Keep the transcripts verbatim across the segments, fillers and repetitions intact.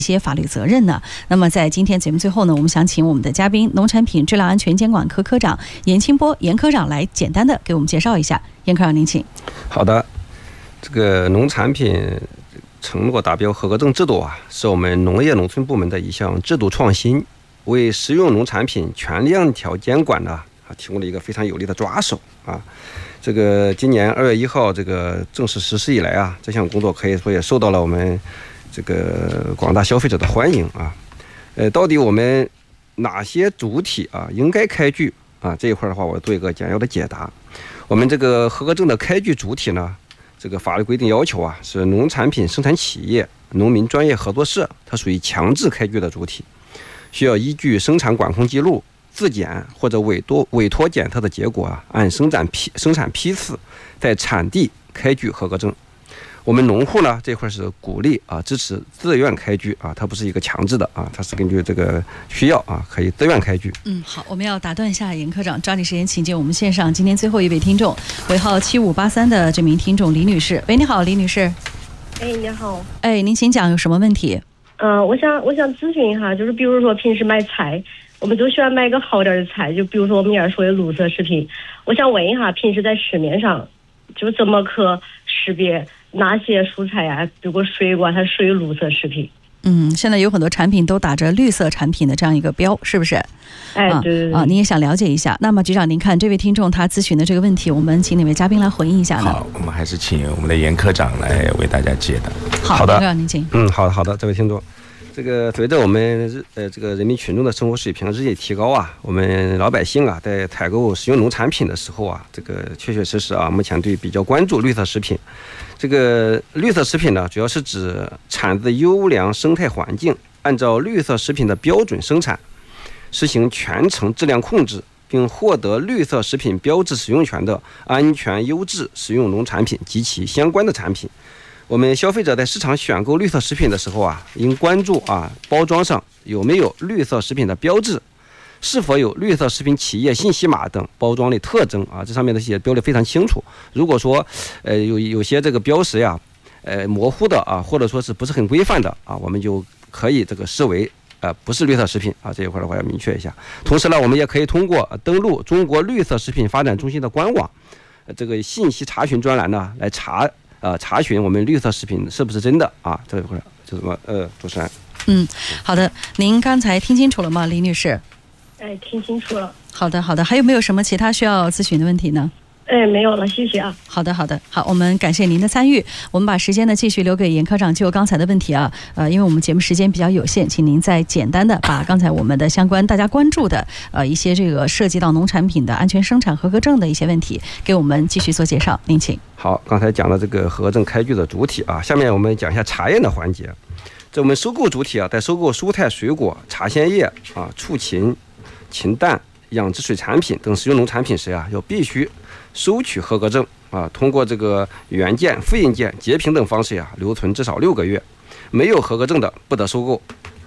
一些法律责任呢？那么在今天节目最后呢，我们想请我们的嘉宾农产品质量安全监管科科长严清波严科长来简单的给我们介绍一下。严科长您请。 好的，这个农产品承诺达标合格证制度啊，是我们农业农村部门的一项制度创新，为食用农产品全链条监管呢啊提供了一个非常有力的抓手啊。这个今年二月一号这个正式实施以来啊，这项工作可以说也受到了我们这个广大消费者的欢迎啊。呃，到底我们哪些主体啊应该开具啊？这一块的话，我做一个简要的解答。我们这个合格证的开具主体呢，这个法律规定要求啊，是农产品生产企业、农民专业合作社，它属于强制开具的主体，需要依据生产管控记录、自检或者委托委托检测的结果啊，按生产批生产批次，在产地开具合格证。我们农户呢这块是鼓励啊，支持自愿开具啊，它不是一个强制的啊，它是根据这个需要啊，可以自愿开具。 嗯，好，我们要打断一下严科长，抓紧时间请进我们线上今天最后一位听众，尾号七五八三的这名听众李女士。喂，你好，李女士。 哎，你好。 哎，您请讲，有什么问题？ 嗯、呃，我想我想咨询一下，就是比如说平时买菜，我们都喜欢买个好点的菜，就比如说我们这儿说的绿色食品，我想问一下，平时在市面上就怎么可识别哪些蔬菜呀、啊，如果水果它属于绿色食品？ 嗯，现在有很多产品都打着绿色产品的这样一个标，是不是？ 哎，对对对。 啊，你也想了解一下？那么局长，您看这位听众他咨询的这个问题，我们请哪位嘉宾来回应一下呢？ 好，我们还是请我们的严科长来为大家解答。 好， 好的， 科长您请。 嗯，好的好的，这位听众。这个随着我们日呃这个人民群众的生活水平日益提高啊，我们老百姓啊在采购食用农产品的时候啊，这个确确实实啊，目前对比较关注绿色食品。这个绿色食品呢，主要是指产自优良生态环境，按照绿色食品的标准生产，实行全程质量控制，并获得绿色食品标志使用权的安全优质食用农产品及其相关的产品。我们消费者在市场选购绿色食品的时候啊，应关注啊包装上有没有绿色食品的标志，是否有绿色食品企业信息码等包装的特征啊，这上面的写标的非常清楚。如果说呃有有些这个标识呀，呃模糊的啊，或者说是不是很规范的啊，我们就可以这个视为呃不是绿色食品啊，这一块的话要明确一下。同时呢，我们也可以通过登录中国绿色食品发展中心的官网，呃、这个信息查询专栏呢来查。呃，查询我们绿色食品是不是真的啊？这一块就什么呃，主持人。 嗯，好的，您刚才听清楚了吗，李女士？ 哎，听清楚了。 好的，好的，还有没有什么其他需要咨询的问题呢？ 哎，没有了，谢谢啊。 好的，好的，好，我们感谢您的参与。我们把时间呢继续留给严科长就刚才的问题啊，呃，因为我们节目时间比较有限，请您再简单的把刚才我们的相关大家关注的呃一些这个涉及到农产品的安全生产合格证的一些问题，给我们继续做介绍。您请。 好，刚才讲了这个合格证开具的主体啊，下面我们讲一下查验的环节。这我们收购主体啊，在收购蔬菜、水果、茶鲜叶啊、畜禽、禽蛋、养殖水产品等食用农产品时啊，要必须收取合格证啊，通过这个原件、复印件、截屏等方式呀、啊，留存至少六个月。没有合格证的不得收购。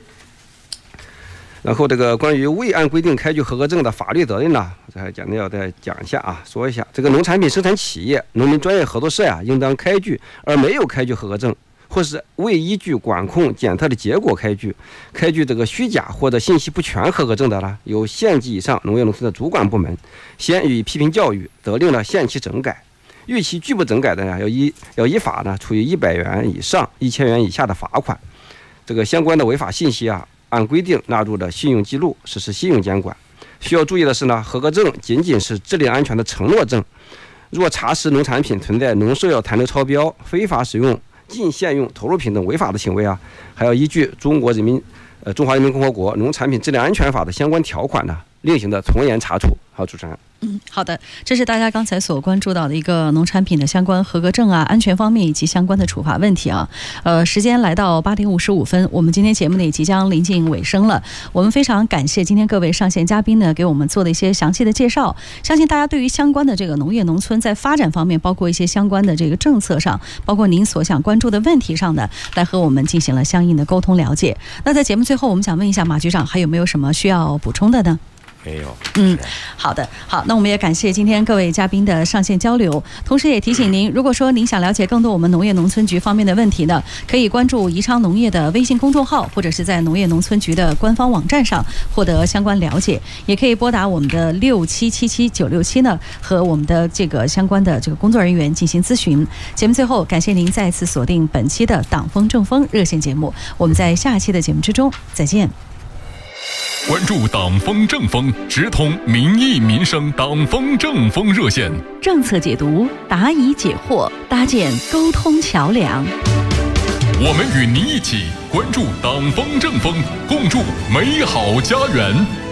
然后这个关于未按规定开具合格证的法律责任呢，这还简单要再讲一下啊，说一下这个农产品生产企业、农民专业合作社呀、啊，应当开具而没有开具合格证，或是未依据管控检测的结果开具，开具这个虚假或者信息不全合格证的呢，由县级以上农业农村的主管部门先予以批评教育，责令呢限期整改。逾期拒不整改的呢，要依要依法呢处以一百元以上一千元以下的罚款。这个相关的违法信息啊，按规定纳入了信用记录，实施信用监管。需要注意的是呢，合格证仅仅是质量安全的承诺证。若查实农产品存在农兽药残留超标、非法使用、禁限用投入品等违法的行为啊，还要依据中国人民呃中华人民共和国农产品质量安全法的相关条款呢，另行的从严查处。好，主持人。 嗯，好的，这是大家刚才所关注到的一个农产品的相关合格证啊、安全方面以及相关的处罚问题啊。呃，时间来到八点五十五分，我们今天节目呢也即将临近尾声了。我们非常感谢今天各位上线嘉宾呢给我们做的一些详细的介绍，相信大家对于相关的这个农业农村在发展方面，包括一些相关的这个政策上，包括您所想关注的问题上呢，来和我们进行了相应的沟通了解。那在节目最后，我们想问一下马局长，还有没有什么需要补充的呢？ 没有。 嗯，好的，好，那我们也感谢今天各位嘉宾的上线交流，同时也提醒您，如果说您想了解更多我们农业农村局方面的问题呢，可以关注宜昌农业的微信公众号，或者是在农业农村局的官方网站上获得相关了解，也可以拨打我们的六七七七九六七呢，和我们的这个相关的这个工作人员进行咨询。节目最后，感谢您再次锁定本期的党风正风热线节目，我们在下期的节目之中再见。 关注党风正风，直通民意民生，党风正风热线， 政策解读，答疑解惑，搭建沟通桥梁。 我们与您一起关注党风正风，共筑美好家园。